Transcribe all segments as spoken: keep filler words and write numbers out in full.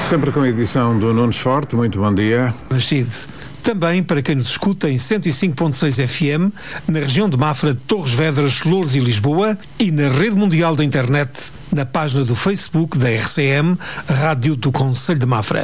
Sempre com a edição do Nunes Forte. Muito bom dia. Nascido. Também para quem nos escuta em cento e cinco ponto seis F M, na região de Mafra, Torres Vedras, Loures e Lisboa, e na rede mundial da internet, na página do Facebook da R C M, Rádio do Concelho de Mafra.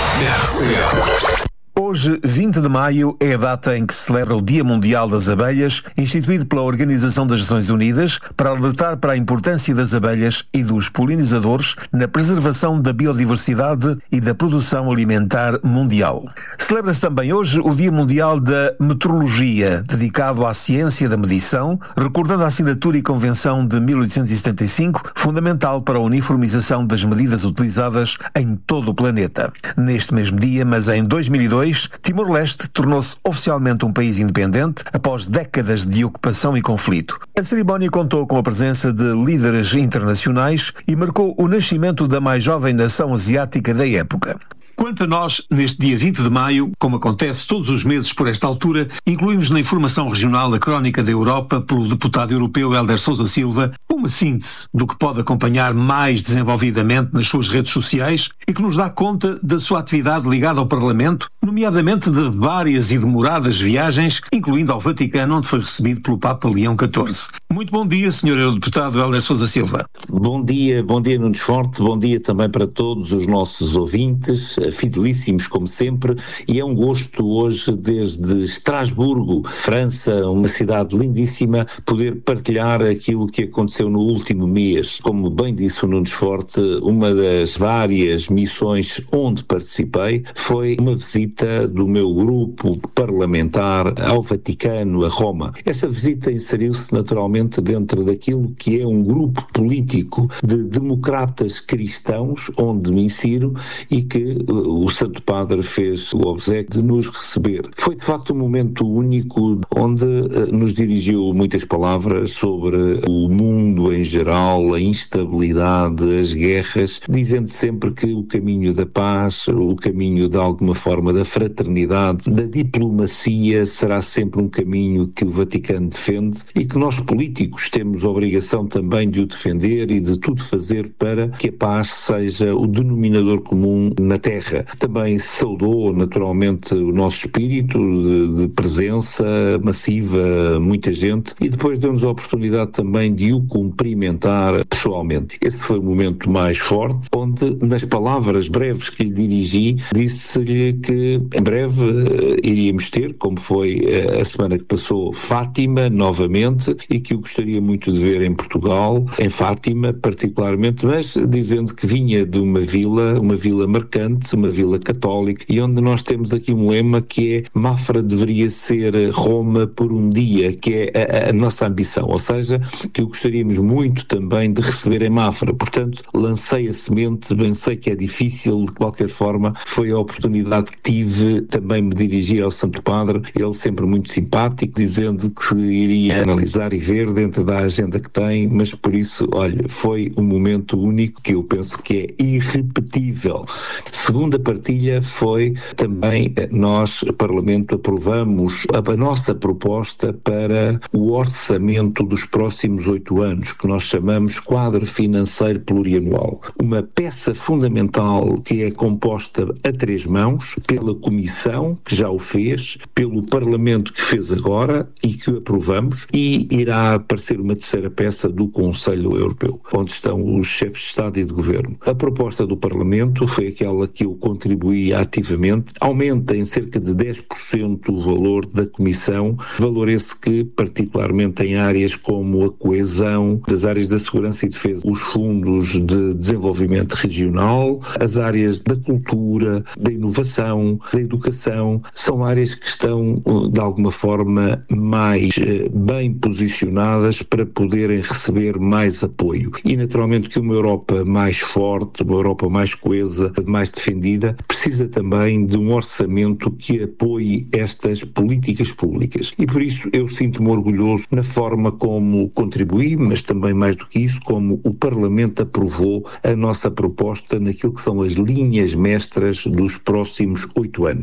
R C M. Hoje, vinte de maio, é a data em que se celebra o Dia Mundial das Abelhas, instituído pela Organização das Nações Unidas, para alertar para a importância das abelhas e dos polinizadores na preservação da biodiversidade e da produção alimentar mundial. Celebra-se também hoje o Dia Mundial da Metrologia, dedicado à ciência da medição, recordando a assinatura e convenção de mil oitocentos e setenta e cinco, fundamental para a uniformização das medidas utilizadas em todo o planeta. Neste mesmo dia, mas em dois mil e dois, Timor-Leste tornou-se oficialmente um país independente após décadas de ocupação e conflito. A cerimónia contou com a presença de líderes internacionais e marcou o nascimento da mais jovem nação asiática da época. Quanto a nós, neste dia vinte de maio, como acontece todos os meses por esta altura, incluímos na informação regional a Crónica da Europa pelo deputado europeu Hélder Sousa Silva, uma síntese do que pode acompanhar mais desenvolvidamente nas suas redes sociais e que nos dá conta da sua atividade ligada ao Parlamento, nomeadamente de várias e demoradas viagens, incluindo ao Vaticano, onde foi recebido pelo Papa Leão catorze. Muito bom dia, senhor Eurodeputado Hélder Sousa Silva. Bom dia, bom dia Nunes Forte, bom dia também para todos os nossos ouvintes, fidelíssimos como sempre, e é um gosto hoje desde Estrasburgo, França, uma cidade lindíssima, poder partilhar aquilo que aconteceu no último mês. Como bem disse o Nunes Forte, uma das várias missões onde participei foi uma visita do meu grupo parlamentar ao Vaticano, a Roma. Essa visita inseriu-se naturalmente dentro daquilo que é um grupo político de democratas cristãos, onde me insiro, e que o Santo Padre fez o obséquio de nos receber. Foi de facto um momento único onde nos dirigiu muitas palavras sobre o mundo em geral, a instabilidade, as guerras, dizendo sempre que o caminho da paz, o caminho de alguma forma da fraternidade, da diplomacia será sempre um caminho que o Vaticano defende e que nós políticos temos a obrigação também de o defender e de tudo fazer para que a paz seja o denominador comum na Terra. Também saudou naturalmente o nosso espírito de, de presença massiva, muita gente, e depois deu-nos a oportunidade também de o cumprimentar pessoalmente. Esse foi o momento mais forte, onde nas palavras breves que lhe dirigi, disse-lhe que em breve uh, iríamos ter, como foi uh, a semana que passou, Fátima novamente, e que eu gostaria muito de ver em Portugal, em Fátima particularmente, mas dizendo que vinha de uma vila, uma vila marcante, uma vila católica, e onde nós temos aqui um lema que é Mafra deveria ser Roma por um dia, que é a, a nossa ambição, ou seja, que eu gostaríamos muito também de receber em Mafra. Portanto, lancei a semente, bem sei que é difícil, de qualquer forma, foi a oportunidade que tive, também me dirigir ao Santo Padre, ele sempre muito simpático, dizendo que iria analisar e ver dentro da agenda que tem, mas por isso, olha, foi um momento único que eu penso que é irrepetível. Segunda partilha foi também nós, Parlamento, aprovamos a nossa proposta para o orçamento dos próximos oito anos, que nós chamamos Quadro Financeiro Plurianual. Uma peça fundamental que é composta a três mãos, pela Comissão, que já o fez, pelo Parlamento, que fez agora e que o aprovamos, e irá aparecer uma terceira peça do Conselho Europeu, onde estão os chefes de Estado e de Governo. A proposta do Parlamento foi aquela que eu contribuí ativamente, aumenta em cerca de dez por cento o valor da Comissão, valor esse que, particularmente em áreas como a coesão, das áreas da segurança e defesa, os fundos de desenvolvimento regional, as áreas da cultura, da inovação, da educação, são áreas que estão, de alguma forma, mais bem posicionadas para poderem receber mais apoio. E, naturalmente, que uma Europa mais forte, uma Europa mais coesa, mais defendida, precisa também de um orçamento que apoie estas políticas públicas. E por isso eu sinto-me orgulhoso na forma como contribuí, mas também mais do que isso, como o Parlamento aprovou a nossa proposta naquilo que são as linhas mestras dos próximos oito anos.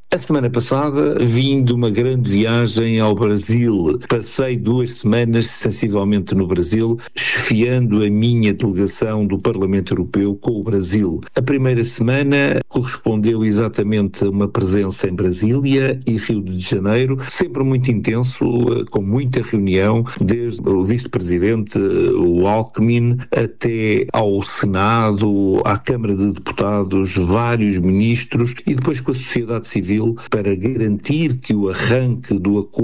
A semana passada vim de uma grande viagem ao Brasil. Passei duas semanas sensivelmente no Brasil, chefiando a minha delegação do Parlamento Europeu com o Brasil. A primeira semana correspondeu exatamente a uma presença em Brasília e Rio de Janeiro, sempre muito intenso, com muita reunião, desde o vice-presidente, o Alckmin, até ao Senado, à Câmara de Deputados, vários ministros e depois com a sociedade civil, para garantir que o arranque do acordo